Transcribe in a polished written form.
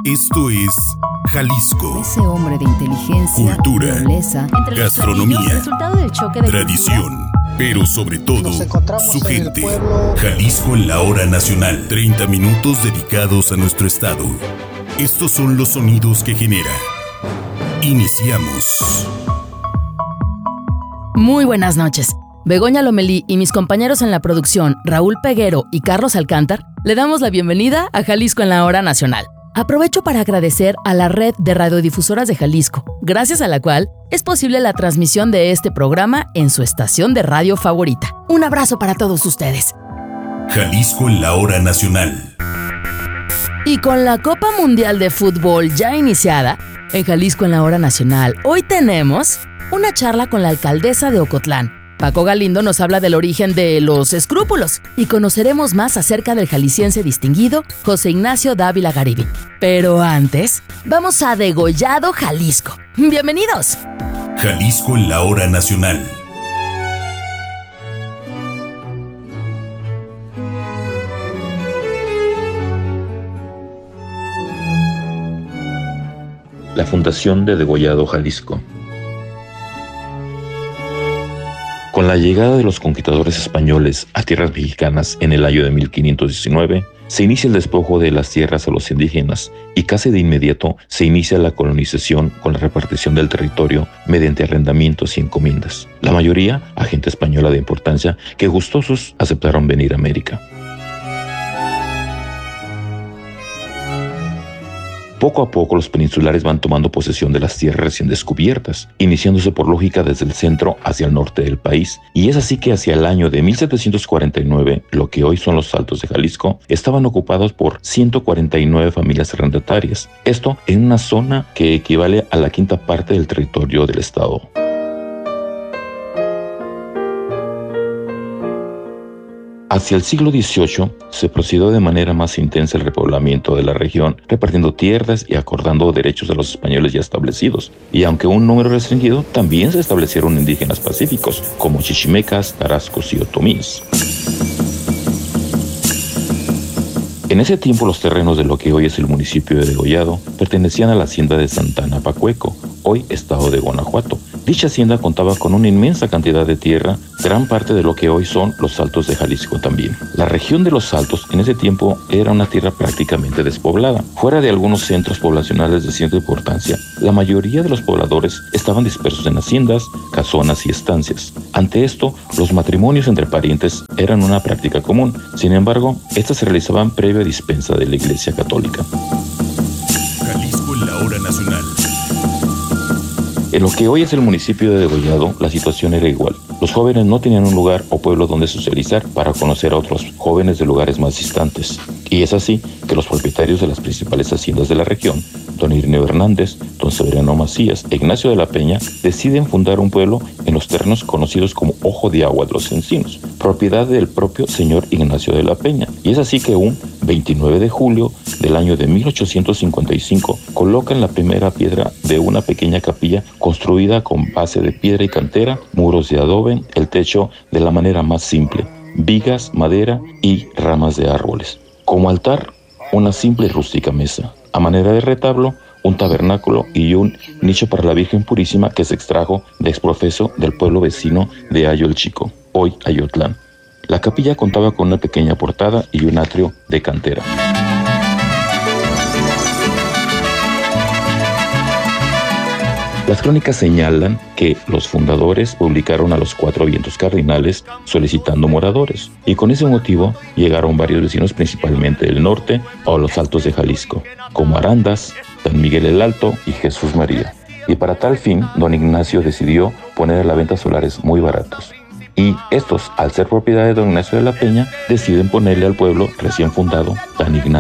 Esto es Jalisco. Ese hombre de inteligencia, cultura, nobleza, gastronomía, resultado del choque de tradición, pero sobre todo, su gente. Jalisco en la hora nacional. 30 minutos dedicados a nuestro estado. Estos son los sonidos que genera. Iniciamos. Muy buenas noches. Begoña Lomelí y mis compañeros en la producción, Raúl Peguero y Carlos Alcántar, le damos la bienvenida a Jalisco en la hora nacional. Aprovecho para agradecer a la red de radiodifusoras de Jalisco, gracias a la cual es posible la transmisión de este programa en su estación de radio favorita. Un abrazo para todos ustedes. Jalisco en la hora nacional. Y con la Copa Mundial de Fútbol ya iniciada, en Jalisco en la hora nacional, hoy tenemos una charla con la alcaldesa de Ocotlán. Paco Galindo nos habla del origen de los escrúpulos y conoceremos más acerca del jalisciense distinguido José Ignacio Dávila Garibay. Pero antes, vamos a Degollado, Jalisco. ¡Bienvenidos! Jalisco en la hora nacional. La Fundación de Degollado, Jalisco. Con la llegada de los conquistadores españoles a tierras mexicanas en el año de 1519, se inicia el despojo de las tierras a los indígenas y casi de inmediato se inicia la colonización con la repartición del territorio mediante arrendamientos y encomiendas. La mayoría, a gente española de importancia, que gustosos aceptaron venir a América. Poco a poco los peninsulares van tomando posesión de las tierras recién descubiertas, iniciándose por lógica desde el centro hacia el norte del país, y es así que hacia el año de 1749, lo que hoy son los Altos de Jalisco, estaban ocupados por 149 familias arrendatarias, esto en una zona que equivale a la quinta parte del territorio del estado. Hacia el siglo XVIII se procedió de manera más intensa el repoblamiento de la región, repartiendo tierras y acordando derechos a los españoles ya establecidos. Y aunque un número restringido, también se establecieron indígenas pacíficos, como chichimecas, tarascos y otomíes. En ese tiempo los terrenos de lo que hoy es el municipio de Degollado pertenecían a la hacienda de Santana Pacueco, hoy estado de Guanajuato. Dicha hacienda contaba con una inmensa cantidad de tierra, gran parte de lo que hoy son los Altos de Jalisco también. La región de los Altos en ese tiempo era una tierra prácticamente despoblada. Fuera de algunos centros poblacionales de cierta importancia, la mayoría de los pobladores estaban dispersos en haciendas, casonas y estancias. Ante esto, los matrimonios entre parientes eran una práctica común. Sin embargo, estas se realizaban previa dispensa de la Iglesia Católica. Jalisco en la hora nacional. En lo que hoy es el municipio de Degollado, la situación era igual. Los jóvenes no tenían un lugar o pueblo donde socializar para conocer a otros jóvenes de lugares más distantes. Y es así que los propietarios de las principales haciendas de la región, don Irineo Hernández, don Severiano Macías e Ignacio de la Peña, deciden fundar un pueblo en los terrenos conocidos como Ojo de Agua de los Encinos, propiedad del propio señor Ignacio de la Peña. Y es así que un 29 de julio del año de 1855 colocan la primera piedra de una pequeña capilla construida con base de piedra y cantera, muros de adobe, el techo de la manera más simple, vigas, madera y ramas de árboles. Como altar, una simple y rústica mesa. A manera de retablo, un tabernáculo y un nicho para la Virgen Purísima que se extrajo de exprofeso del pueblo vecino de Ayo el Chico, hoy Ayotlán. La capilla contaba con una pequeña portada y un atrio de cantera. Las crónicas señalan que los fundadores publicaron a los 4 vientos cardinales solicitando moradores, y con ese motivo llegaron varios vecinos principalmente del norte a los Altos de Jalisco, como Arandas, San Miguel el Alto y Jesús María. Y para tal fin, don Ignacio decidió poner a la venta solares muy baratos. Y estos, al ser propiedad de don Ignacio de la Peña, deciden ponerle al pueblo recién fundado San Ignacio